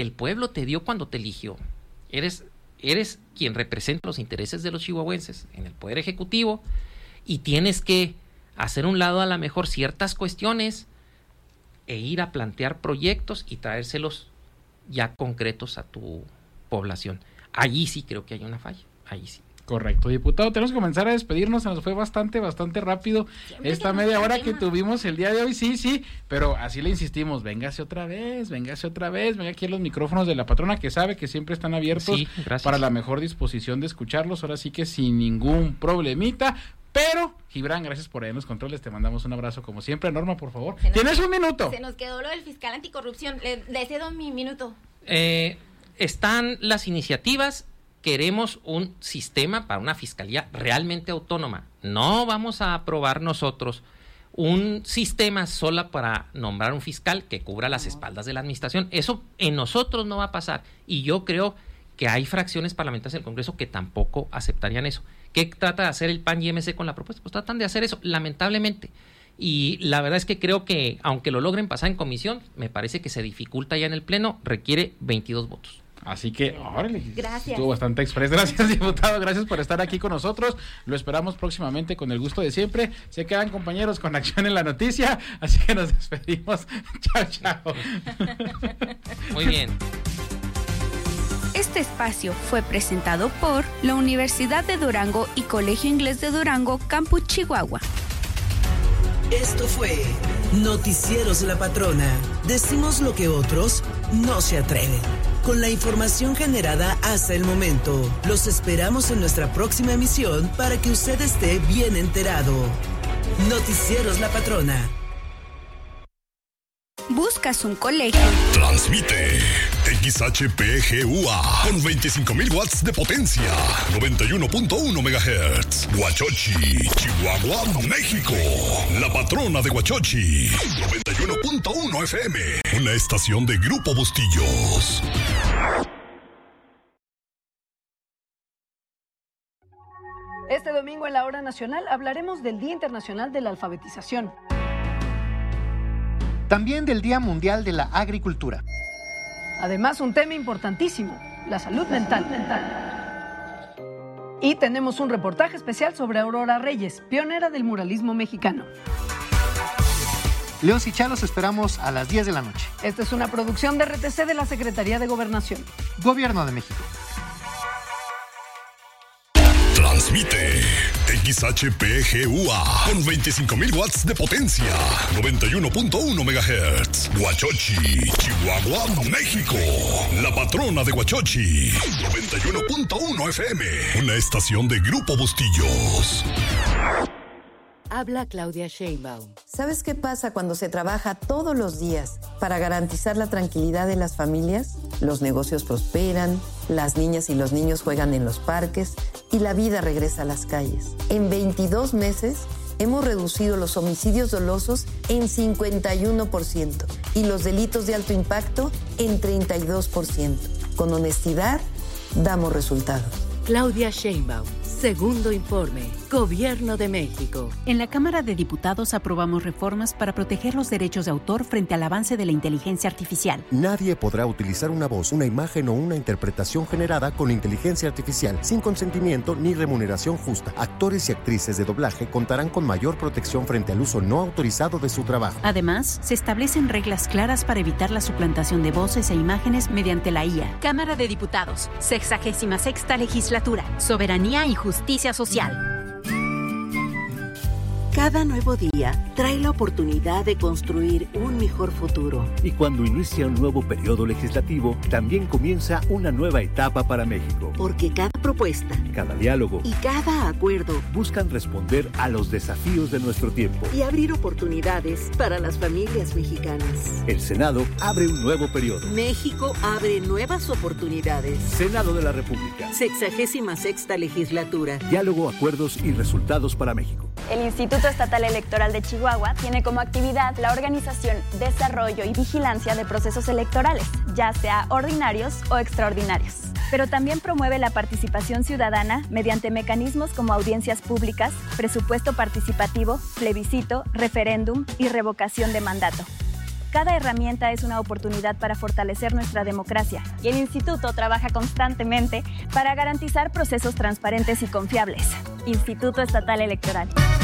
el pueblo te dio cuando te eligió. Eres quien representa los intereses de los chihuahuenses en el Poder Ejecutivo y tienes que hacer un lado a lo mejor ciertas cuestiones e ir a plantear proyectos y traérselos ya concretos a tu población. Allí sí creo que hay una falla, allí sí. Correcto, diputado, tenemos que comenzar a despedirnos, se nos fue bastante rápido esta media hora que tuvimos el día de hoy, sí, pero así le insistimos, véngase otra vez, venga aquí a los micrófonos de la patrona, que sabe que siempre están abiertos para la mejor disposición de escucharlos, ahora sí que sin ningún problemita. Pero, Gibran, gracias por ahí en los controles, te mandamos un abrazo como siempre. Norma, por favor, tienes un minuto. Se nos quedó lo del fiscal anticorrupción, le cedo mi minuto. Están las iniciativas. Queremos un sistema para una fiscalía realmente autónoma. No vamos a aprobar nosotros un sistema solo para nombrar un fiscal que cubra las espaldas de la administración. Eso en nosotros no va a pasar. Y yo creo que hay fracciones parlamentarias del Congreso que tampoco aceptarían eso. ¿Qué trata de hacer el PAN y MC con la propuesta? Pues tratan de hacer eso, lamentablemente. Y la verdad es que creo que, aunque lo logren pasar en comisión, me parece que se dificulta ya en el Pleno, requiere 22 votos. Así que, órale, gracias. Estuvo bastante express. Gracias, diputado, gracias por estar aquí con nosotros. Lo esperamos próximamente con el gusto de siempre. Se quedan, compañeros, con Acción en la Noticia, así que nos despedimos. Chao. Muy bien. Este espacio fue presentado por la Universidad de Durango y Colegio Inglés de Durango, Campus Chihuahua. Esto fue Noticieros La Patrona. Decimos lo que otros no se atreven. Con la información generada hasta el momento, los esperamos en nuestra próxima emisión para que usted esté bien enterado. Noticieros La Patrona. ¿Buscas un colegio? Transmite XHPGUA con 25,000 watts de potencia, 91.1 MHz. Huachochi, Chihuahua, México. La Patrona de Huachochi, 91.1 FM. Una estación de Grupo Bustillos. Este domingo en la Hora Nacional hablaremos del Día Internacional de la Alfabetización. También del Día Mundial de la Agricultura. Además, un tema importantísimo, la salud mental. Y tenemos un reportaje especial sobre Aurora Reyes, pionera del muralismo mexicano. León Sichá, los esperamos a las 10 de la noche. Esta es una producción de RTC de la Secretaría de Gobernación. Gobierno de México. Transmite XHPGUA con 25,000 watts de potencia, 91.1 MHz. Huachochi, Chihuahua, México. La Patrona de Huachochi, 91.1 FM. Una estación de Grupo Bustillos. Habla Claudia Sheinbaum. ¿Sabes qué pasa cuando se trabaja todos los días para garantizar la tranquilidad de las familias? Los negocios prosperan, las niñas y los niños juegan en los parques y la vida regresa a las calles. En 22 meses hemos reducido los homicidios dolosos en 51% y los delitos de alto impacto en 32%. Con honestidad, damos resultados. Claudia Sheinbaum, segundo informe, Gobierno de México. En la Cámara de Diputados aprobamos reformas para proteger los derechos de autor frente al avance de la inteligencia artificial. Nadie podrá utilizar una voz, una imagen o una interpretación generada con inteligencia artificial sin consentimiento ni remuneración justa. Actores y actrices de doblaje contarán con mayor protección frente al uso no autorizado de su trabajo. Además, se establecen reglas claras para evitar la suplantación de voces e imágenes mediante la IA. Cámara de Diputados, 66ª Legislatura, Soberanía y Justicia Social. Cada nuevo día trae la oportunidad de construir un mejor futuro. Y cuando inicia un nuevo periodo legislativo, también comienza una nueva etapa para México. Porque cada propuesta, cada diálogo y cada acuerdo buscan responder a los desafíos de nuestro tiempo y abrir oportunidades para las familias mexicanas. El Senado abre un nuevo periodo. México abre nuevas oportunidades. Senado de la República. 66ª Legislatura. Diálogo, acuerdos y resultados para México. El Instituto Estatal Electoral de Chihuahua tiene como actividad la organización, desarrollo y vigilancia de procesos electorales, ya sea ordinarios o extraordinarios. Pero también promueve la participación ciudadana mediante mecanismos como audiencias públicas, presupuesto participativo, plebiscito, referéndum y revocación de mandato. Cada herramienta es una oportunidad para fortalecer nuestra democracia y el Instituto trabaja constantemente para garantizar procesos transparentes y confiables. Instituto Estatal Electoral.